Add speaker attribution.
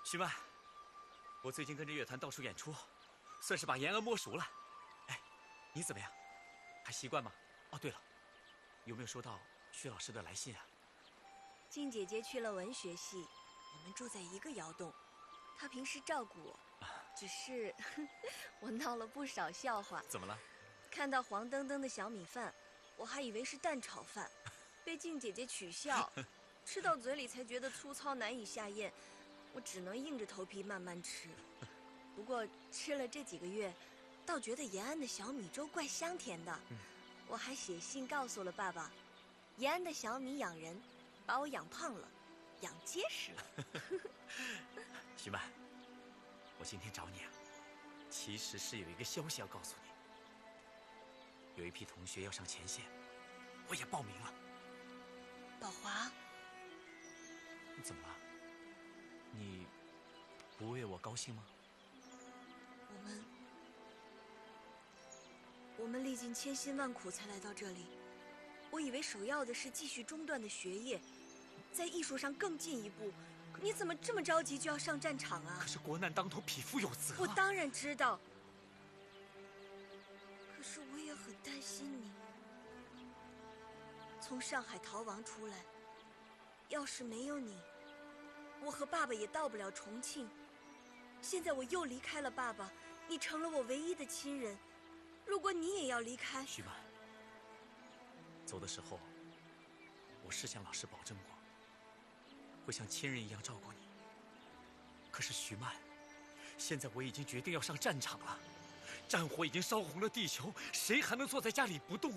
Speaker 1: 徐曼，我最近跟着乐团到处演出，算是把延安摸熟了。哎，你怎么样？还习惯吗？哦，对了，有没有收到薛老师的来信啊？
Speaker 2: 静姐姐去了文学系，我们住在一个窑洞，她平时照顾我，只是我闹了不少笑话。
Speaker 1: 怎么了？
Speaker 2: 看到黄澄澄的小米饭，我还以为是蛋炒饭，被静姐姐取笑，吃到嘴里才觉得粗糙难以下咽，我只能硬着头皮慢慢吃。不过吃了这几个月，倒觉得延安的小米粥怪香甜的。我还写信告诉了爸爸，延安的小米养人，把我养胖了，养结实了。
Speaker 1: 徐曼，我今天找你啊，其实是有一个消息要告诉你。有一批同学要上前线，我也报名了。
Speaker 2: 宝华，
Speaker 1: 你怎么了？你不为我高兴吗？
Speaker 2: 我们历尽千辛万苦才来到这里，我以为首要的是继续中断的学业，在艺术上更进一步。你怎么这么着急就要上战场啊？
Speaker 1: 可是国难当头，匹夫有责啊。
Speaker 2: 我当然知道，可是我也很担心你。从上海逃亡出来，要是没有你，我和爸爸也到不了重庆。现在我又离开了爸爸，你成了我唯一的亲人。如果你也要离开，
Speaker 1: 徐曼，走的时候，我是向老师保证过，会像亲人一样照顾你。可是徐曼，现在我已经决定要上战场了，战火已经烧红了地球，谁还能坐在家里不动？